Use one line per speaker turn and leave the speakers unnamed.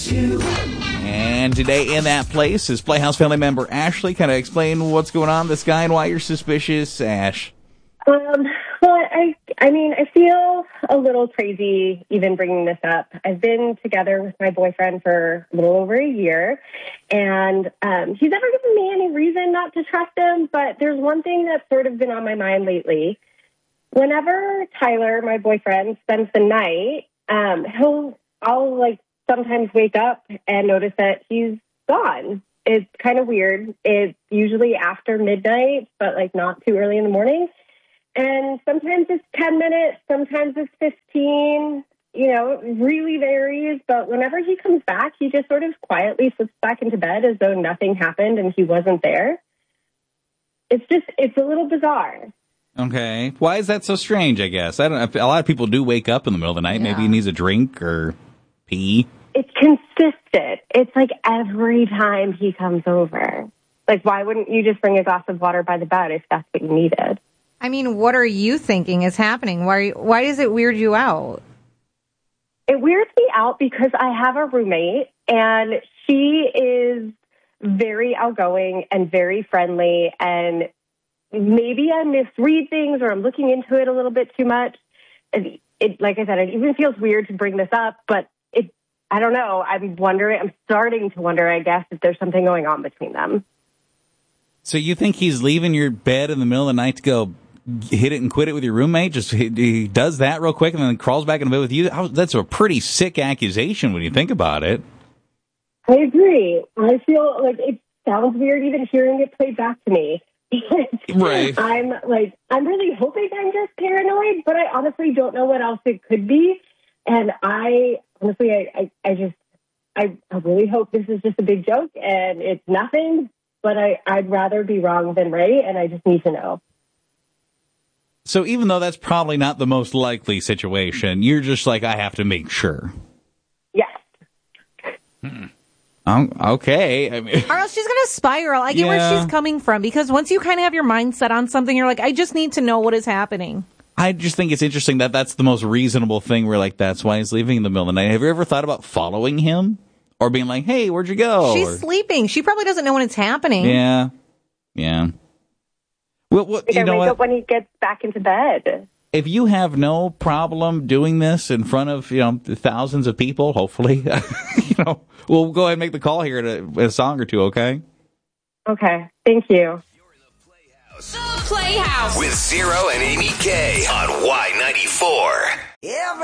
And today in that place is Playhouse family member Ashley. Kind of explain what's going on, this guy, and why you're suspicious, Ash.
Well, I feel a little crazy even bringing this up. I've been together with my boyfriend for a little over a year, and he's never given me any reason not to trust him, but there's one thing that's sort of been on my mind lately. Whenever Tyler, my boyfriend, spends the night, I'll sometimes wake up and notice that he's gone. It's kind of weird. It's usually after midnight, but not too early in the morning. And sometimes it's 10 minutes, sometimes it's 15, it really varies. But whenever he comes back, he just sort of quietly slips back into bed as though nothing happened and he wasn't there. It's a little bizarre.
Okay. Why is that so strange, I guess? I don't know. A lot of people do wake up in the middle of the night. Yeah. Maybe he needs a drink or pee.
It's consistent. It's every time he comes over. Why wouldn't you just bring a glass of water by the bed if that's what you needed?
I mean, what are you thinking is happening? Why does it weird you out?
It weirds me out because I have a roommate, and she is very outgoing and very friendly, and maybe I misread things or I'm looking into it a little bit too much. Like I said, it even feels weird to bring this up, but I don't know. I'm starting to wonder, I guess, if there's something going on between them.
So you think he's leaving your bed in the middle of the night to go hit it and quit it with your roommate? Just he does that real quick and then crawls back in bed with you? That's a pretty sick accusation when you think about it.
I agree. I feel like it sounds weird even hearing it played back to me.
Right.
I'm really hoping I'm just paranoid, but I honestly don't know what else it could be. And I really hope this is just a big joke and it's nothing, but I'd rather be wrong than right, and I just need to know.
So even though that's probably not the most likely situation, you're just I have to make sure.
Yes.
Okay. I mean,
or else she's going to spiral. I get where she's coming from, because once you kind of have your mind set on something, you're I just need to know what is happening.
I just think it's interesting that that's the most reasonable thing. We're that's why he's leaving in the middle of the night. Have you ever thought about following him or being hey, where'd you go?
She's sleeping. She probably doesn't know when it's happening.
Yeah. Well,
you know what? Up when he gets back into bed.
If you have no problem doing this in front of thousands of people, hopefully, we'll go ahead and make the call here in a song or two. Okay.
Okay. Thank you.
The Playhouse with Zero and Amy K on Y94.